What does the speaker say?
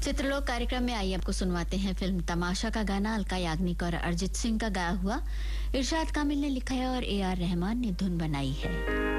चित्रलोक कार्यक्रम में आइए आपको सुनवाते हैं फिल्म तमाशा का गाना अलका याग्निक और अरिजीत सिंह का गाया हुआ। इरशाद कामिल ने लिखा है और ए आर रहमान ने धुन बनाई है।